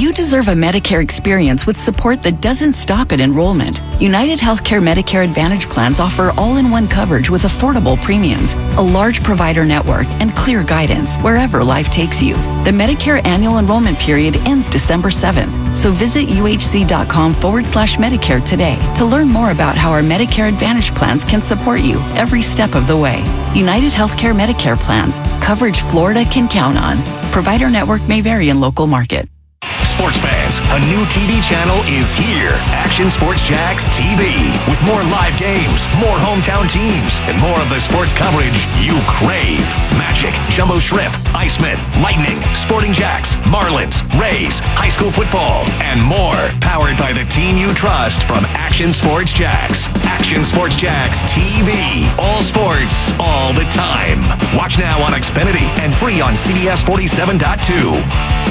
You deserve a Medicare experience with support that doesn't stop at enrollment. United Healthcare Medicare Advantage plans offer all-in-one coverage with affordable premiums, a large provider network, and clear guidance wherever life takes you. The Medicare annual enrollment period ends December 7th, so visit uhc.com/Medicare today to learn more about how our Medicare Advantage plans can support you every step of the way. United Healthcare Medicare plans. Coverage Florida can count on. Provider network may vary in local market. Sports fans, a new TV channel is here. Action Sports Jax TV. With more live games, more hometown teams, and more of the sports coverage you crave. Magic, Jumbo Shrimp, Iceman, Lightning, Sporting Jacks, Marlins, Rays, high school football, and more. Powered by the team you trust from Action Sports Jax. Action Sports Jax TV. All sports, all the time. Watch now on Xfinity and free on CBS 47.2.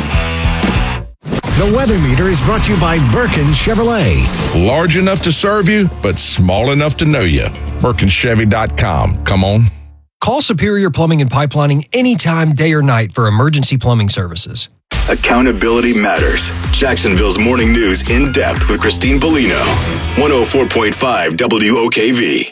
The Weather Meter is brought to you by Birkin Chevrolet. Large enough to serve you, but small enough to know you. BirkinChevy.com. Come on. Call Superior Plumbing and Pipelining anytime, day or night for emergency plumbing services. Accountability matters. Jacksonville's Morning News in depth with Christine Bellino. 104.5 WOKV.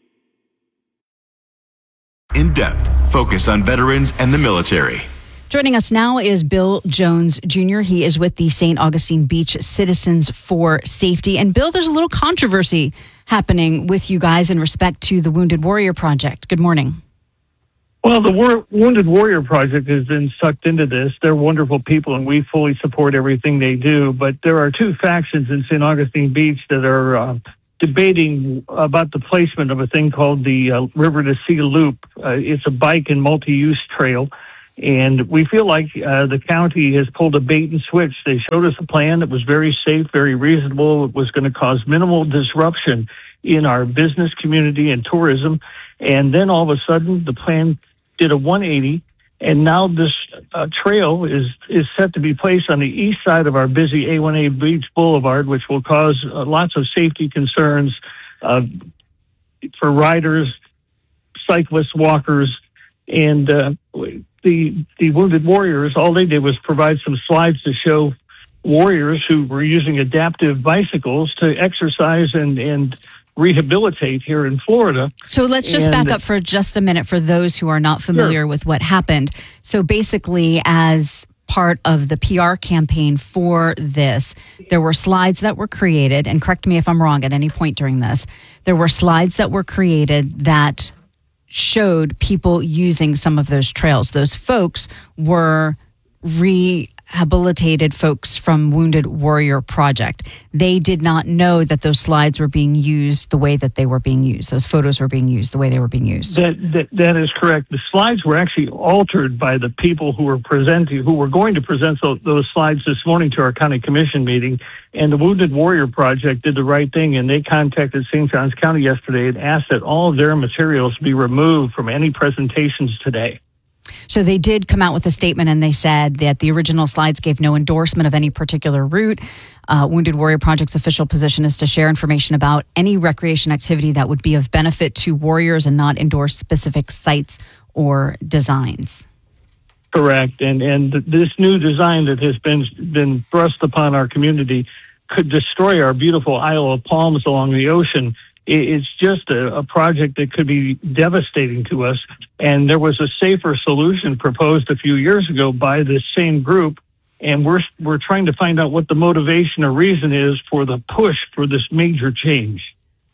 In depth, focus on veterans and the military. Joining us now is Bill Jones Jr. He is with the St. Augustine Beach Citizens for Safety. And Bill, there's a little controversy happening with you guys in respect to the Wounded Warrior Project. Good morning. Well, the Wounded Warrior Project has been sucked into this. They're wonderful people, and we fully support everything they do. But there are two factions in St. Augustine Beach that are debating about the placement of a thing called the River to Sea Loop. It's a bike and multi-use trail. And we feel like the county has pulled a bait and switch. They showed us a plan that was very safe, very reasonable. It was going to cause minimal disruption in our business community and tourism. And then all of a sudden, the plan did a 180. And now this trail is set to be placed on the east side of our busy A1A Beach Boulevard, which will cause lots of safety concerns for riders, cyclists, walkers, and the Wounded Warriors. All they did was provide some slides to show warriors who were using adaptive bicycles to exercise and rehabilitate here in Florida. So let's just back up for just a minute for those who are not familiar with what happened. So basically, as part of the PR campaign for this, there were slides that were created, and correct me if I'm wrong at any point during this, there were slides that were created that showed people using some of those trails. Those folks were rehabilitated folks from Wounded Warrior Project. They did not know that those slides were being used the way that they were being used. Those photos were being used the way they were being used. That is correct. The slides were actually altered by the people who were going to present those slides this morning to our county commission meeting. And the Wounded Warrior Project did the right thing, and they contacted St. Johns County yesterday and asked that all of their materials be removed from any presentations today. So they did come out with a statement, and they said that the original slides gave no endorsement of any particular route. Wounded Warrior Project's official position is to share information about any recreation activity that would be of benefit to warriors and not endorse specific sites or designs. Correct. And this new design that has been thrust upon our community could destroy our beautiful Isle of Palms along the ocean. It's just a project that could be devastating to us. And there was a safer solution proposed a few years ago by this same group. And we're trying to find out what the motivation or reason is for the push for this major change.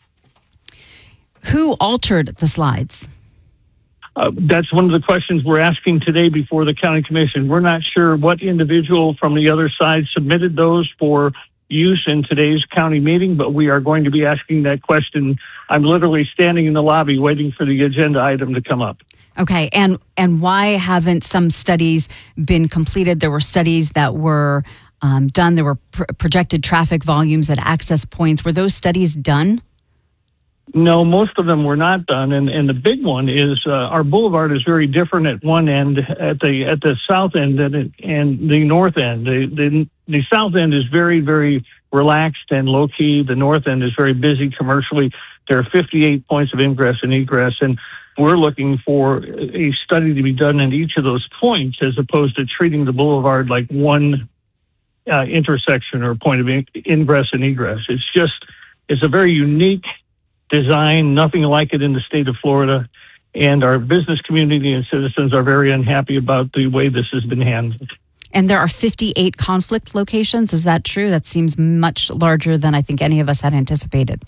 Who altered the slides? That's one of the questions we're asking today before the county commission. We're not sure what individual from the other side submitted those for use in today's county meeting, but we are going to be asking that question. I'm literally standing in the lobby waiting for the agenda item to come up. Okay, and why haven't some studies been completed? There were studies that were done. There were projected traffic volumes at access points. Were those studies done? No, most of them were not done, and the big one is our boulevard is very different at one end, at the south end, and the north end. The south end is very, very relaxed and low key. The north end is very busy commercially. There are 58 points of ingress and egress, and we're looking for a study to be done in each of those points, as opposed to treating the boulevard like one intersection or point of ingress and egress. It's a very unique design, nothing like it in the state of Florida. And our business community and citizens are very unhappy about the way this has been handled. And there are 58 conflict locations. Is that true? That seems much larger than I think any of us had anticipated.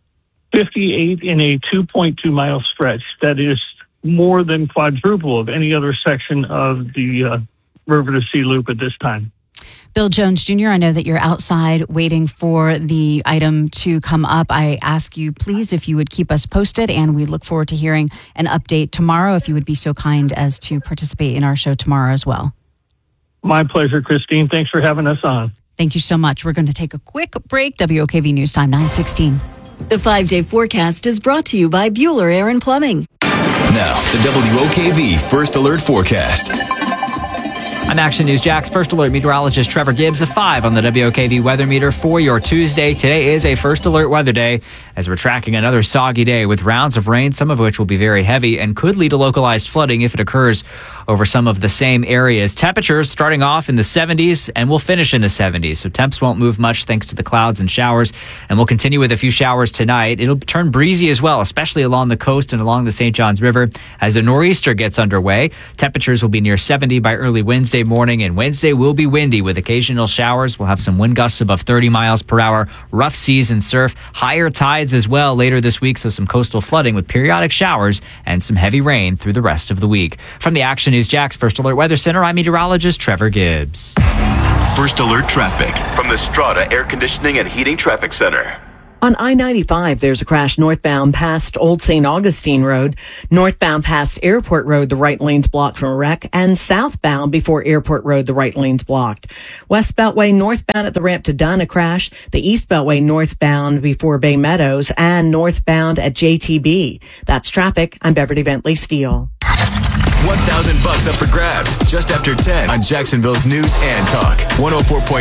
58 in a 2.2-mile stretch. That is more than quadruple of any other section of the River to Sea Loop at this time. Bill Jones, Jr., I know that you're outside waiting for the item to come up. I ask you, please, if you would keep us posted, and we look forward to hearing an update tomorrow, if you would be so kind as to participate in our show tomorrow as well. My pleasure, Christine. Thanks for having us on. Thank you so much. We're going to take a quick break. WOKV News Time, 9:16. The 5-day forecast is brought to you by Bueller Air & Plumbing. Now, the WOKV First Alert Forecast. I'm Action News Jax First Alert meteorologist Trevor Gibbs, a 5 on the WOKV weather meter for your Tuesday. Today is a First Alert weather day as we're tracking another soggy day with rounds of rain, some of which will be very heavy and could lead to localized flooding if it occurs over some of the same areas. Temperatures starting off in the 70s and will finish in the 70s. So temps won't move much thanks to the clouds and showers, and we'll continue with a few showers tonight. It'll turn breezy as well, especially along the coast and along the St. Johns River as a nor'easter gets underway. Temperatures will be near 70 by early Wednesday morning, and Wednesday will be windy with occasional showers. We'll have some wind gusts above 30 miles per hour, rough seas and surf, higher tides as well later this week, so some coastal flooding with periodic showers and some heavy rain through the rest of the week. From the Action News Jax First Alert Weather Center, I'm meteorologist Trevor Gibbs. First Alert Traffic from the Strata Air Conditioning and Heating Traffic Center. On I-95, there's a crash northbound past Old St. Augustine Road, northbound past Airport Road, the right lane's blocked from a wreck, and southbound before Airport Road, the right lane's blocked. West Beltway northbound at the ramp to Dunn, a crash. The East Beltway northbound before Bay Meadows and northbound at JTB. That's traffic. I'm Beverly Bentley Steele. $1,000 up for grabs just after 10 on Jacksonville's News and Talk. 104.5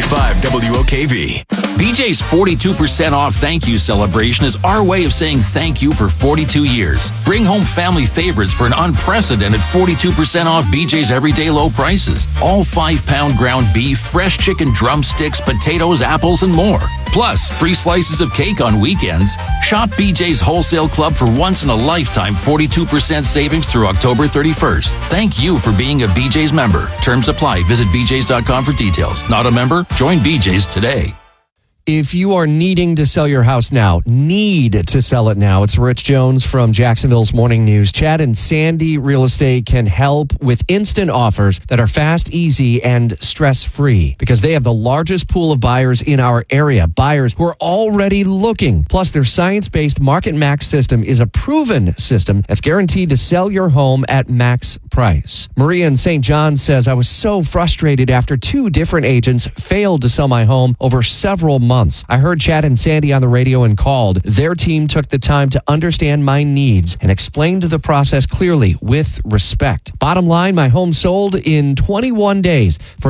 WOKV. BJ's 42% off thank you celebration is our way of saying thank you for 42 years. Bring home family favorites for an unprecedented 42% off BJ's everyday low prices. All 5-pound ground beef, fresh chicken drumsticks, potatoes, apples, and more. Plus, free slices of cake on weekends. Shop BJ's Wholesale Club for once-in-a-lifetime 42% savings through October 31st. Thank you for being a BJ's member. Terms apply. Visit BJ's.com for details. Not a member? Join BJ's today. If you are needing to sell your house now, need to sell it now, it's Rich Jones from Jacksonville's Morning News. Chad and Sandy Real Estate can help with instant offers that are fast, easy, and stress-free because they have the largest pool of buyers in our area, buyers who are already looking. Plus, their science-based Market Max system is a proven system that's guaranteed to sell your home at max price. Maria in St. John says, I was so frustrated after 2 different agents failed to sell my home over several months. I heard Chad and Sandy on the radio and called. Their team took the time to understand my needs and explained the process clearly with respect. Bottom line, my home sold in 21 days for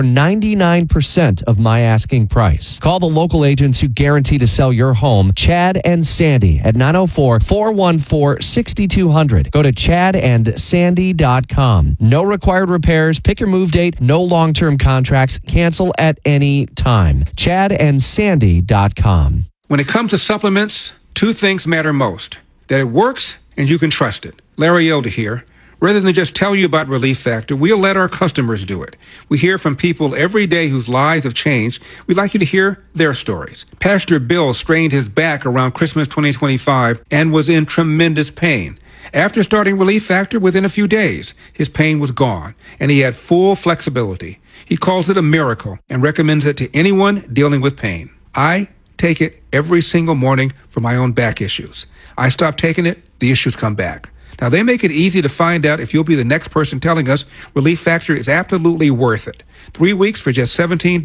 99% of my asking price. Call the local agents who guarantee to sell your home, Chad and Sandy, at 904-414-6200. Go to chadandsandy.com. No required repairs, pick your move date, no long-term contracts, cancel at any time. chadandsandy.com. When it comes to supplements, 2 things matter most. That it works and you can trust it. Larry Elder here. Rather than just tell you about Relief Factor, we'll let our customers do it. We hear from people every day whose lives have changed. We'd like you to hear their stories. Pastor Bill strained his back around Christmas 2025 and was in tremendous pain. After starting Relief Factor, within a few days, his pain was gone, and he had full flexibility. He calls it a miracle and recommends it to anyone dealing with pain. I take it every single morning for my own back issues. I stop taking it, the issues come back. Now, they make it easy to find out if you'll be the next person telling us Relief Factor is absolutely worth it. 3 weeks for just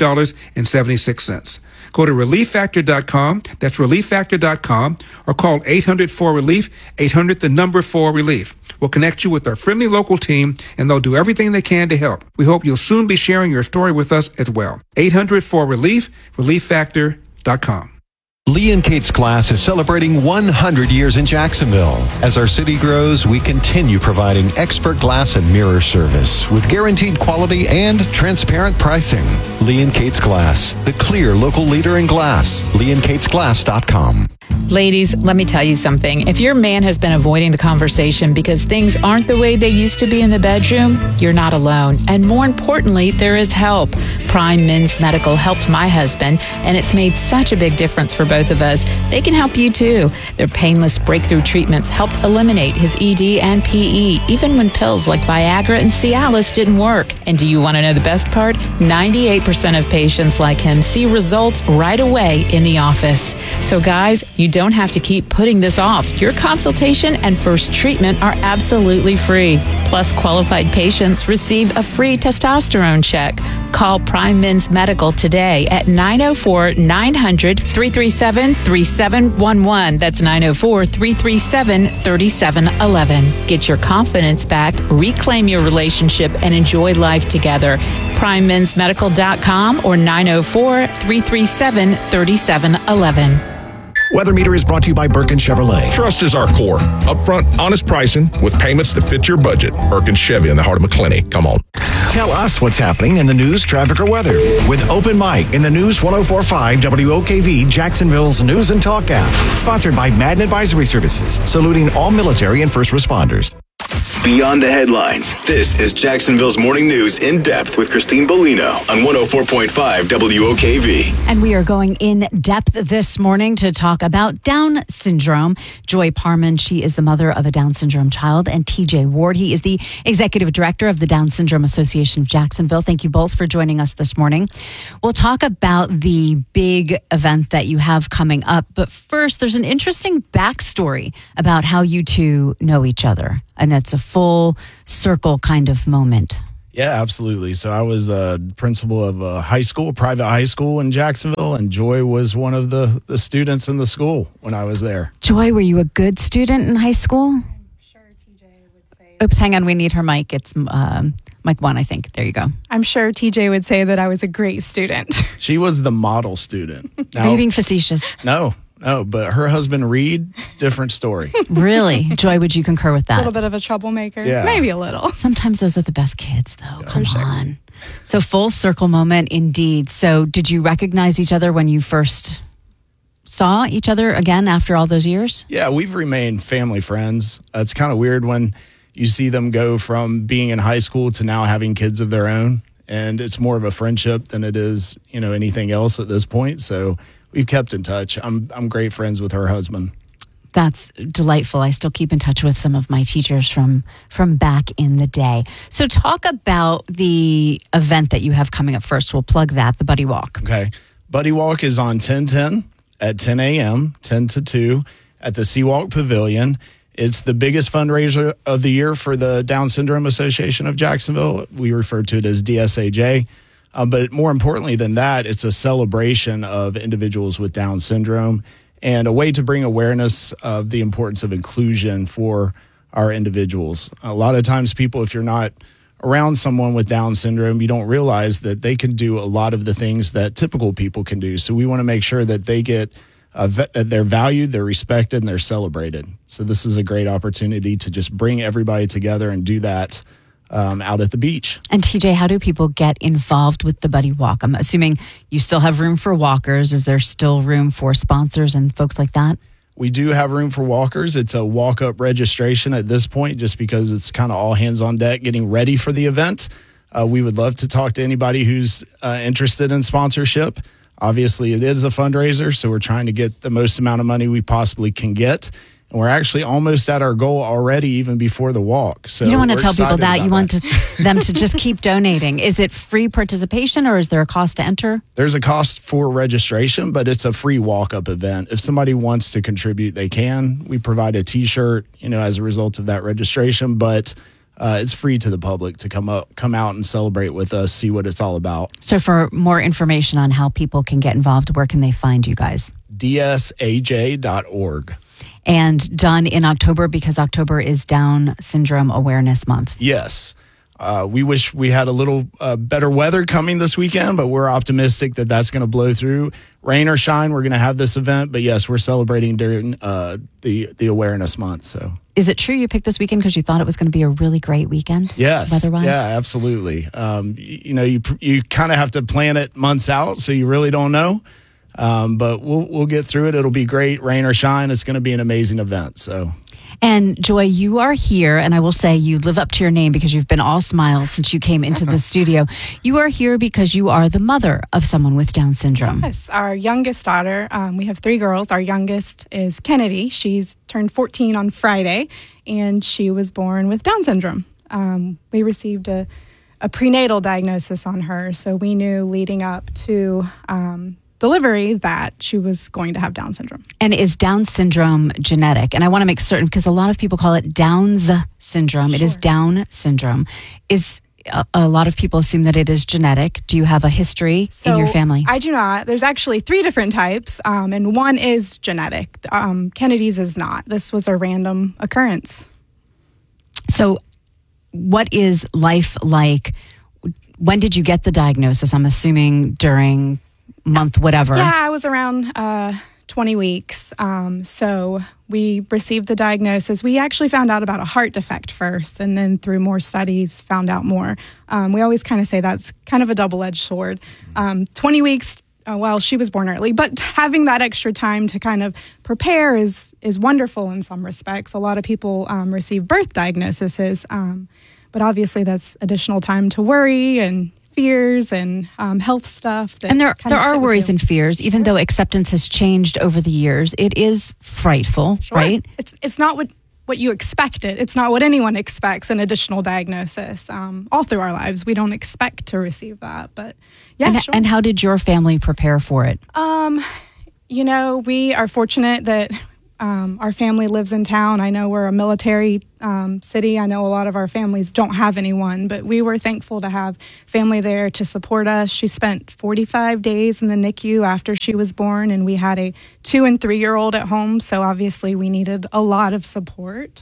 $17.76. Go to ReliefFactor.com, that's ReliefFactor.com, or call 800-4RELIEF, 800-4RELIEF. We'll connect you with our friendly local team, and they'll do everything they can to help. We hope you'll soon be sharing your story with us as well. 800-4RELIEF, ReliefFactor.com. Lee and Kate's class is celebrating 100 years in Jacksonville. As our city grows, we continue providing expert glass and mirror service with guaranteed quality and transparent pricing. Lee and Kate's Glass, the clear local leader in glass. LeeandKatesGlass.com. Ladies, let me tell you something. If your man has been avoiding the conversation because things aren't the way they used to be in the bedroom, you're not alone. And more importantly, there is help. Prime Men's Medical helped my husband, and it's made such a big difference for both of us. They can help you too. Their painless breakthrough treatments helped eliminate his ED and PE, even when pills like Viagra and Cialis didn't work. And do you want to know the best part? 98% of patients like him see results right away in the office. So guys, you don't have to keep putting this off. Your consultation and first treatment are absolutely free. Plus, qualified patients receive a free testosterone check. Call Prime Men's Medical today at 904-900-337-3711. That's 904-337-3711. Get your confidence back, reclaim your relationship, and enjoy life together. PrimeMen'sMedical.com or 904-337-3711. Weather Meter is brought to you by Birkin Chevrolet. Trust is our core. Upfront, honest pricing with payments that fit your budget. Birkin Chevy in the heart of McClenny. Come on. Tell us what's happening in the news, traffic, or weather with Open Mic in the News 104.5 WOKV Jacksonville's News and Talk app. Sponsored by Madden Advisory Services, saluting all military and first responders. Beyond the headlines. This is Jacksonville's Morning News in depth with Christine Bellino on 104.5 WOKV. And we are going in depth this morning to talk about Down syndrome. Joy Parman, she is the mother of a Down syndrome child, and TJ Ward, he is the executive director of the Down Syndrome Association of Jacksonville. Thank you both for joining us this morning. We'll talk about the big event that you have coming up, but first, there's an interesting backstory about how you two know each other. And it's a full circle kind of moment. Yeah, absolutely. So I was a principal of a private high school in Jacksonville, and Joy was one of the students in the school when I was there. Joy, were you a good student in high school? I'm sure TJ would say. Oops, hang on. We need her mic. It's mic 1, I think. There you go. I'm sure TJ would say that I was a great student. She was the model student. Now, are you being facetious? No, but her husband, Reed, different story. Really? Joy, would you concur with that? A little bit of a troublemaker. Yeah. Maybe a little. Sometimes those are the best kids, though. Yeah. Come on. So full circle moment indeed. So did you recognize each other when you first saw each other again after all those years? Yeah, we've remained family friends. It's kind of weird when you see them go from being in high school to now having kids of their own. And it's more of a friendship than it is, anything else at this point. So we've kept in touch. I'm great friends with her husband. That's delightful. I still keep in touch with some of my teachers from back in the day. So talk about the event that you have coming up first. We'll plug that, the Buddy Walk. Okay. Buddy Walk is on 10/10 at 10 a.m., 10 to 2 at the Seawalk Pavilion. It's the biggest fundraiser of the year for the Down Syndrome Association of Jacksonville. We refer to it as DSAJ. But more importantly than that, it's a celebration of individuals with Down syndrome and a way to bring awareness of the importance of inclusion for our individuals. A lot of times people, if you're not around someone with Down syndrome, you don't realize that they can do a lot of the things that typical people can do. So we want to make sure that they get that they're valued, they're respected, and they're celebrated. So this is a great opportunity to just bring everybody together and do that out at the beach. And TJ, how do people get involved with the Buddy Walk? I'm assuming you still have room for walkers. Is there still room for sponsors and folks like that? We do have room for walkers. It's a walk-up registration at this point just because it's kind of all hands on deck getting ready for the event. We would love to talk to anybody who's interested in sponsorship. Obviously, it is a fundraiser, so we're trying to get the most amount of money we possibly can get. And we're actually almost at our goal already, even before the walk. So you don't want to tell people that. You want that. them to just keep donating. Is it free participation or is there a cost to enter? There's a cost for registration, but it's a free walk-up event. If somebody wants to contribute, they can. We provide a T-shirt, as a result of that registration, but it's free to the public to come out and celebrate with us, see what it's all about. So for more information on how people can get involved, where can they find you guys? DSAJ.org. And done in October because October is Down Syndrome Awareness Month. Yes. We wish we had a little better weather coming this weekend, but we're optimistic that that's going to blow through. Rain or shine, we're going to have this event. But yes, we're celebrating during the Awareness Month. So, is it true you picked this weekend because you thought it was going to be a really great weekend? Yes, weather-wise? Yeah, absolutely. You kind of have to plan it months out, so you really don't know. But we'll get through it. It'll be great, rain or shine. It's going to be an amazing event. So. And Joy, you are here, and I will say you live up to your name because you've been all smiles since you came into the studio. You are here because you are the mother of someone with Down syndrome. Yes, our youngest daughter, we have 3 girls. Our youngest is Kennedy. She's turned 14 on Friday, and she was born with Down syndrome. We received a prenatal diagnosis on her, so we knew leading up to delivery that she was going to have Down syndrome. And is Down syndrome genetic? And I want to make certain, because a lot of people call it Down's syndrome. Sure. It is Down syndrome. Is a lot of people assume that it is genetic. Do you have a history in your family? I do not. There's actually 3 different types, and one is genetic. Kennedy's is not. This was a random occurrence. So what is life like? When did you get the diagnosis? I'm assuming during month whatever. Yeah, I was around 20 weeks. So we received the diagnosis. We actually found out about a heart defect first, and then through more studies found out more. We always kind of say that's kind of a double-edged sword. 20 weeks, well, she was born early, but having that extra time to kind of prepare is wonderful in some respects. A lot of people receive birth diagnoses, but obviously that's additional time to worry and fears and health stuff. And there are worries and fears, even though acceptance has changed over the years. It is frightful, right? It's not what you expected. It's not what anyone expects, an additional diagnosis. All through our lives, we don't expect to receive that. But yeah, and how did your family prepare for it? We are fortunate that our family lives in town. I know we're a military city. I know a lot of our families don't have anyone, but we were thankful to have family there to support us. She spent 45 days in the NICU after she was born, and we had a 2- and 3-year-old at home, so obviously we needed a lot of support.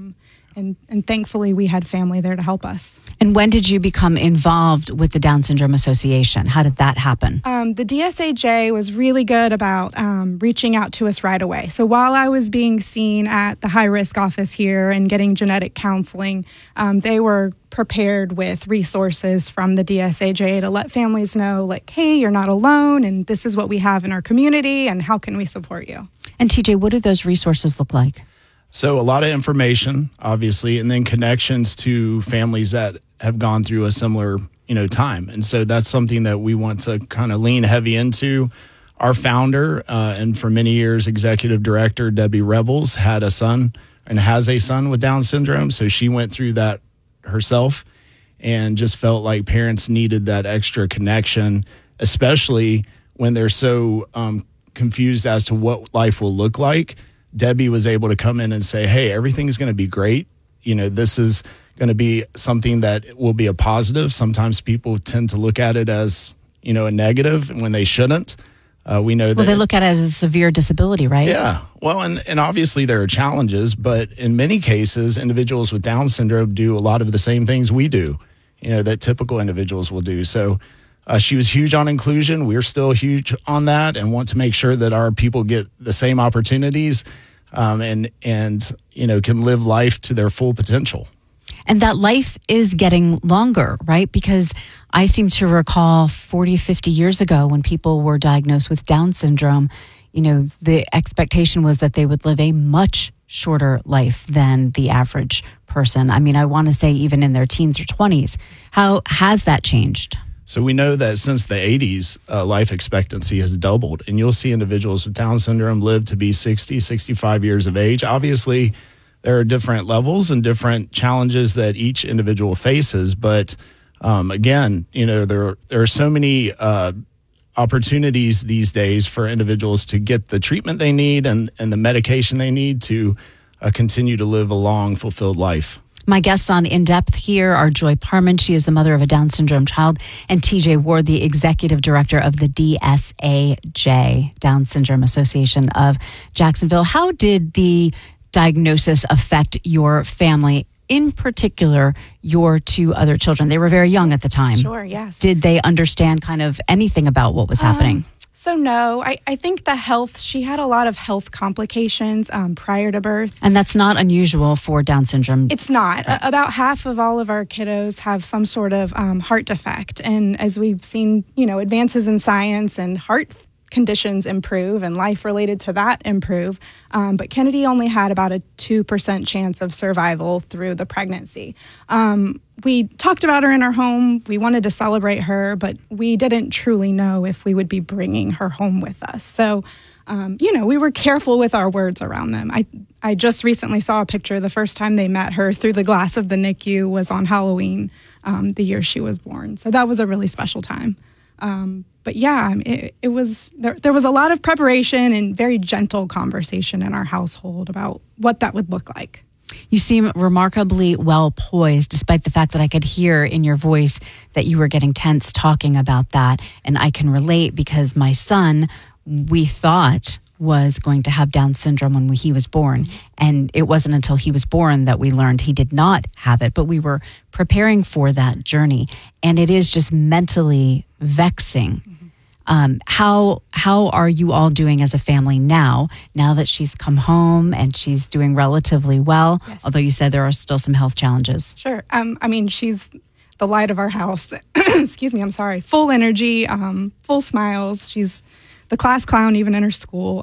And thankfully, we had family there to help us. And when did you become involved with the Down Syndrome Association? How did that happen? The DSAJ was really good about reaching out to us right away. So while I was being seen at the high-risk office here and getting genetic counseling, they were prepared with resources from the DSAJ to let families know, like, hey, you're not alone, and this is what we have in our community, and how can we support you? And TJ, what do those resources look like? So a lot of information, obviously, and then connections to families that have gone through a similar, time. And so that's something that we want to kind of lean heavy into. Our founder, and for many years, executive director, Debbie Rebels, had a son and has a son with Down syndrome. So she went through that herself and just felt like parents needed that extra connection, especially when they're so confused as to what life will look like. Debbie was able to come in and say, hey, everything's going to be great. This is going to be something that will be a positive. Sometimes people tend to look at it as, a negative when they shouldn't. We know that. Well, they look at it as a severe disability, right? Yeah. Well, and obviously there are challenges, but in many cases, individuals with Down syndrome do a lot of the same things we do, that typical individuals will do. So she was huge on inclusion. We're still huge on that and want to make sure that our people get the same opportunities and can live life to their full potential. And that life is getting longer, right? Because I seem to recall 40, 50 years ago when people were diagnosed with Down syndrome, the expectation was that they would live a much shorter life than the average person. I mean, I want to say even in their teens or 20s. How has that changed? So we know that since the 80s, life expectancy has doubled, and you'll see individuals with Down syndrome live to be 60, 65 years of age. Obviously, there are different levels and different challenges that each individual faces. But again, there are so many opportunities these days for individuals to get the treatment they need and the medication they need to continue to live a long, fulfilled life. My guests on In Depth here are Joy Parman. She is the mother of a Down syndrome child, and TJ Ward, the executive director of the DSAJ, Down Syndrome Association of Jacksonville. How did the diagnosis affect your family in particular, your two other children. They were very young at the time. Sure, yes. Did they understand kind of anything about what was happening? So no, I think she had a lot of health complications prior to birth. And that's not unusual for Down syndrome. It's not. Right. About half of all of our kiddos have some sort of heart defect. And as we've seen, advances in science and heart conditions improve and life related to that improve. But Kennedy only had about a 2% chance of survival through the pregnancy. We talked about her in our home. We wanted to celebrate her, but we didn't truly know if we would be bringing her home with us. So, we were careful with our words around them. I just recently saw a picture. The first time they met her through the glass of the NICU was on Halloween, the year she was born. So that was a really special time. But yeah, it was there was a lot of preparation and very gentle conversation in our household about what that would look like. You seem remarkably well poised, despite the fact that I could hear in your voice that you were getting tense talking about that. And I can relate because my son, we thought, was going to have Down syndrome when he was born. And it wasn't until he was born that we learned he did not have it. But we were preparing for that journey. And it is just mentally vexing. How are you all doing as a family now that she's come home and she's doing relatively well? Yes. Although you said there are still some health challenges. Sure. She's the light of our house. Excuse me. I'm sorry. Full energy, full smiles. She's the class clown even in her school.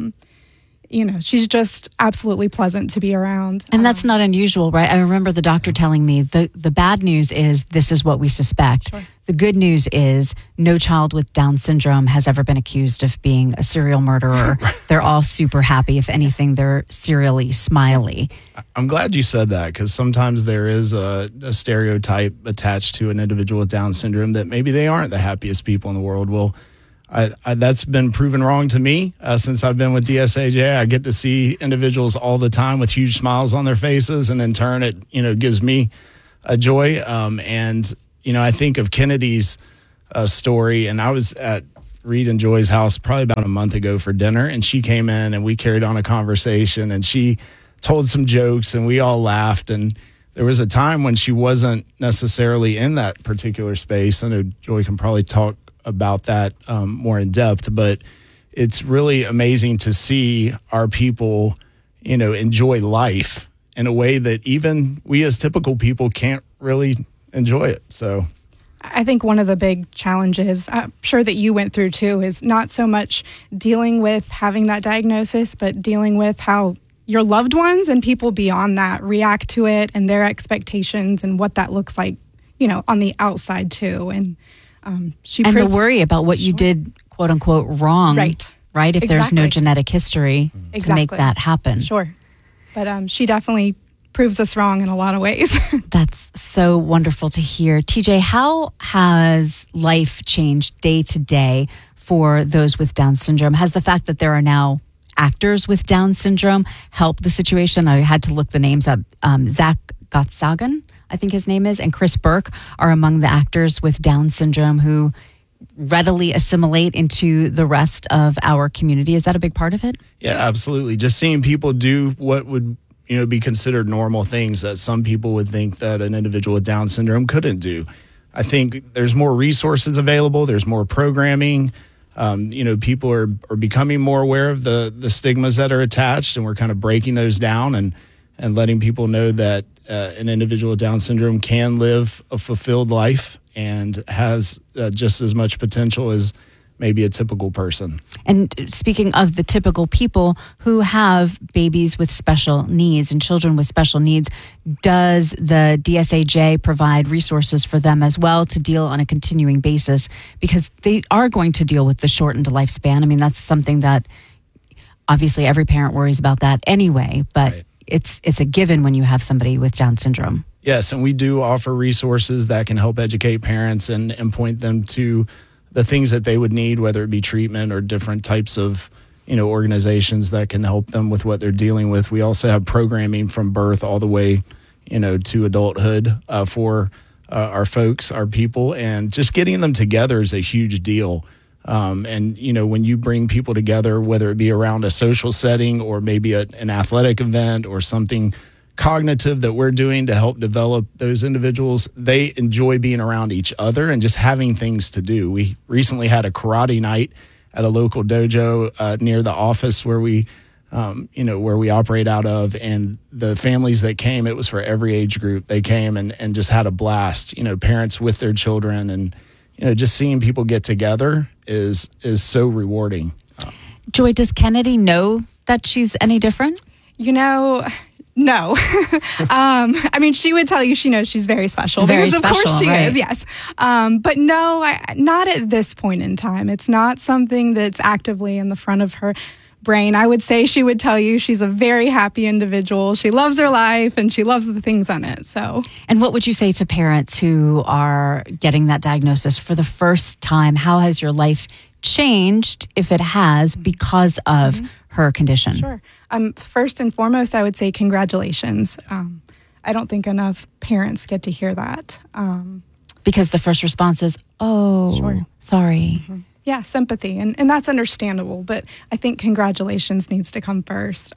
She's just absolutely pleasant to be around. And that's not unusual, right? I remember the doctor telling me the bad news is this is what we suspect. Sure. The good news is no child with Down syndrome has ever been accused of being a serial murderer. They're all super happy. If anything, they're serially smiley. I'm glad you said that because sometimes there is a stereotype attached to an individual with Down syndrome that maybe they aren't the happiest people in the world. Well, that's been proven wrong to me since I've been with DSAJ. I get to see individuals all the time with huge smiles on their faces, and in turn, it gives me a joy. I think of Kennedy's story, and I was at Reed and Joy's house probably about a month ago for dinner, and she came in and we carried on a conversation, and she told some jokes, and we all laughed. And there was a time when she wasn't necessarily in that particular space. I know Joy can probably talk about that more in depth, but it's really amazing to see our people, enjoy life in a way that even we as typical people can't really enjoy it. So I think one of the big challenges, I'm sure that you went through too, is not so much dealing with having that diagnosis, but dealing with how your loved ones and people beyond that react to it and their expectations and what that looks like, on the outside too. And the worry about what you did, quote unquote, wrong. Right. If there's no genetic history to make that happen. Sure. But she definitely proves us wrong in a lot of ways. That's so wonderful to hear. TJ, how has life changed day to day for those with Down syndrome? Has the fact that there are now actors with Down syndrome helped the situation? I had to look the names up. Zach Gottsagen, I think his name is, and Chris Burke are among the actors with Down syndrome who readily assimilate into the rest of our community. Is that a big part of it? Yeah, absolutely. Just seeing people do what would be considered normal things that some people would think that an individual with Down syndrome couldn't do. I think there's more resources available. There's more programming. People are becoming more aware of the stigmas that are attached, and we're kind of breaking those down and letting people know that an individual with Down syndrome can live a fulfilled life and has just as much potential as maybe a typical person. And speaking of the typical people who have babies with special needs and children with special needs, does the DSAJ provide resources for them as well to deal on a continuing basis? Because they are going to deal with the shortened lifespan. I mean, that's something that obviously every parent worries about that anyway, but right. It's a given when you have somebody with Down syndrome. Yes, and we do offer resources that can help educate parents and point them to the things that they would need, whether it be treatment or different types of, organizations that can help them with what they're dealing with. We also have programming from birth all the way, to adulthood for our folks, our people, and just getting them together is a huge deal. When you bring people together, whether it be around a social setting or maybe an athletic event or something cognitive that we're doing to help develop those individuals, they enjoy being around each other and just having things to do. We recently had a karate night at a local dojo near the office where we operate out of, and the families that came, it was for every age group. They came and just had a blast, parents with their children, and, just seeing people get together is so rewarding. Joy, does Kennedy know that she's any different? No. I mean, she would tell you she knows she's very special. Because of course she is, yes. But no, not at this point in time. It's not something that's actively in the front of her brain. I would say she would tell you she's a very happy individual. She loves her life and she loves the things on it. So, and what would you say to parents who are getting that diagnosis for the first time? How has your life changed, if it has, because of her condition? Sure. First and foremost, I would say congratulations. I don't think enough parents get to hear that. Because the first response is, oh, sorry. Mm-hmm. Yeah, sympathy. And that's understandable. But I think congratulations needs to come first.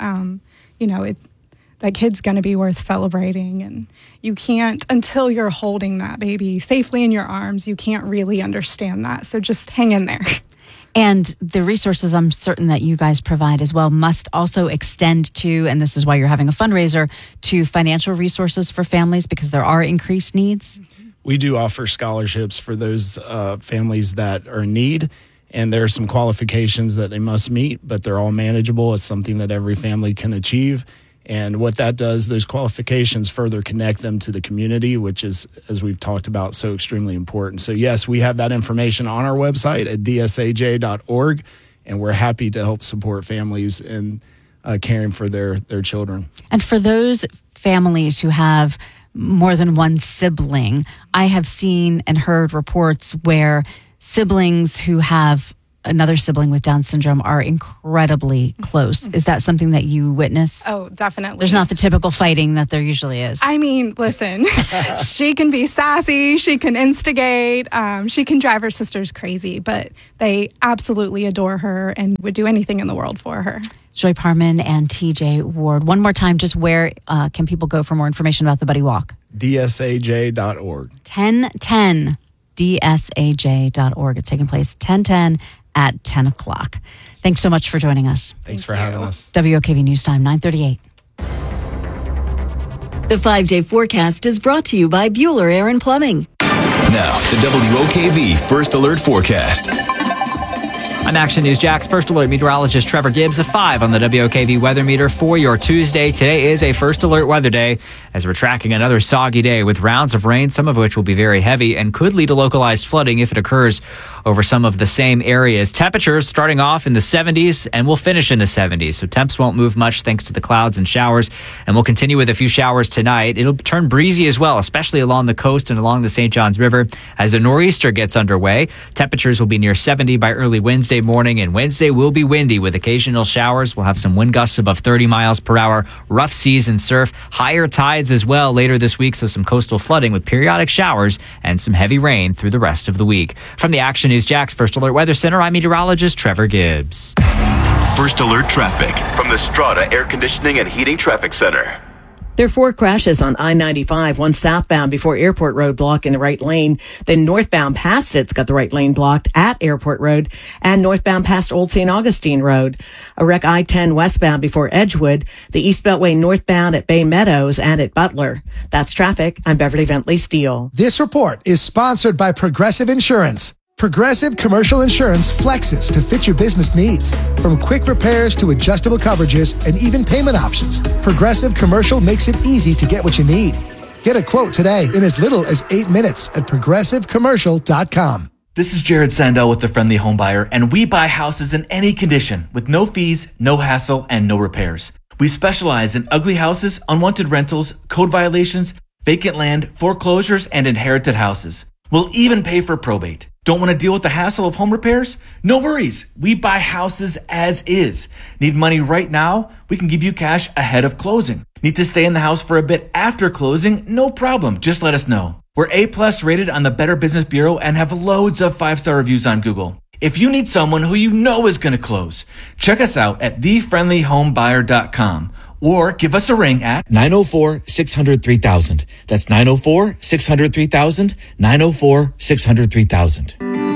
That kid's going to be worth celebrating. And you can't, until you're holding that baby safely in your arms, you can't really understand that. So just hang in there. And the resources I'm certain that you guys provide as well must also extend to, and this is why you're having a fundraiser, to financial resources for families, because there are increased needs. We do offer scholarships for those families that are in need, and there are some qualifications that they must meet, but they're all manageable. It's something that every family can achieve. And what that does, those qualifications further connect them to the community, which is, as we've talked about, so extremely important. So yes, we have that information on our website at dsaj.org, and we're happy to help support families in caring for their children. And for those families who have more than one sibling, I have seen and heard reports where siblings who have another sibling with Down syndrome are incredibly close. Is that something that you witness? Oh, definitely. There's not the typical fighting that there usually is. I mean, listen, she can be sassy, she can instigate, she can drive her sisters crazy, but they absolutely adore her and would do anything in the world for her. Joy Parman and TJ Ward. One more time, just where can people go for more information about the Buddy Walk? dsaj.org. 1010 dsaj.org. It's taking place 10:10 at 10 o'clock. Thanks so much for joining us. Thanks for having us. WOKV News Time, 9:38. The 5-day forecast is brought to you by Bueller Air and Plumbing. Now, the WOKV First Alert Forecast. I'm Action News Jack's First Alert meteorologist Trevor Gibbs at 5 on the WOKV weather meter for your Tuesday. Today is a First Alert weather day as we're tracking another soggy day with rounds of rain, some of which will be very heavy and could lead to localized flooding if it occurs over some of the same areas. Temperatures starting off in the 70s and will finish in the 70s. So temps won't move much thanks to the clouds and showers, and we'll continue with a few showers tonight. It'll turn breezy as well, especially along the coast and along the St. Johns River as a nor'easter gets underway. Temperatures will be near 70 by early Wednesday morning, and Wednesday will be windy with occasional showers. We'll have some wind gusts above 30 miles per hour, rough seas and surf, higher tides as well later this week, so some coastal flooding with periodic showers and some heavy rain through the rest of the week. From the Action News Jack's First Alert Weather Center, I'm meteorologist Trevor Gibbs. First Alert Traffic from the Strata Air Conditioning and Heating Traffic Center. There are 4 crashes on I-95, one southbound before Airport Road blocking the right lane. Then northbound past it's got the right lane blocked at Airport Road, and northbound past Old St. Augustine Road. A wreck I-10 westbound before Edgewood, the East Beltway northbound at Bay Meadows and at Butler. That's traffic. I'm Beverly Bentley Steele. This report is sponsored by Progressive Insurance. Progressive Commercial Insurance flexes to fit your business needs. From quick repairs to adjustable coverages and even payment options, Progressive Commercial makes it easy to get what you need. Get a quote today in as little as 8 minutes at progressivecommercial.com. This is Jared Sandell with The Friendly Home Buyer, and we buy houses in any condition with no fees, no hassle, and no repairs. We specialize in ugly houses, unwanted rentals, code violations, vacant land, foreclosures, and inherited houses. We'll even pay for probate. Don't want to deal with the hassle of home repairs? No worries. We buy houses as is. Need money right now? We can give you cash ahead of closing. Need to stay in the house for a bit after closing? No problem. Just let us know. We're A+ rated on the Better Business Bureau and have loads of 5-star reviews on Google. If you need someone who you know is going to close, check us out at thefriendlyhomebuyer.com or give us a ring at 904-600-3000. That's 904-600-3000, 904-600-3000.